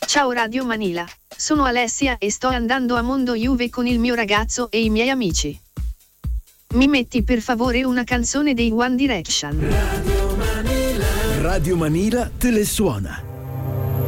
Ciao Radio Manila, sono Alessia e sto andando a Mondo Juve con il mio ragazzo e i miei amici. Mi metti per favore una canzone dei One Direction. Radio Manila te le suona.